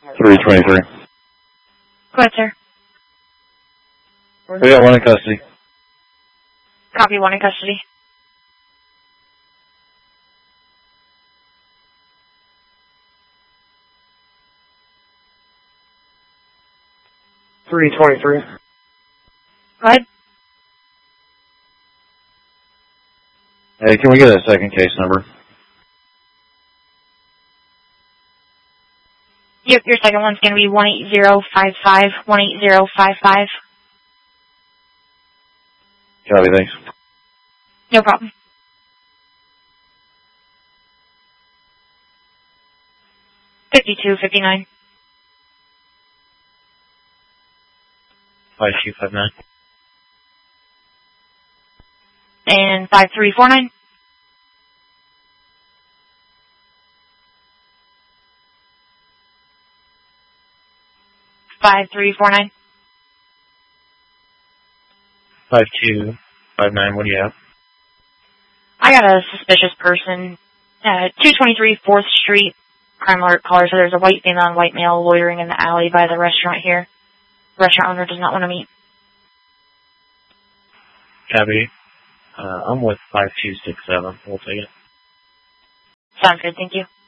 323. Go ahead, sir. We got one in custody. Copy, one in custody. Go ahead. Hey, can we get a second case number? Yep, your second one's going to be 18055, 18055. Copy, thanks. No problem. $52.59. 5259. And 5349. 5349. 5259, what do you have? I got a suspicious person. 223 4th Street. Crime alert caller. So there's a white female and white male loitering in the alley by the restaurant here. The restaurant owner does not want to meet. Copy. I'm with 5267. We'll take it. Sounds good. Thank you.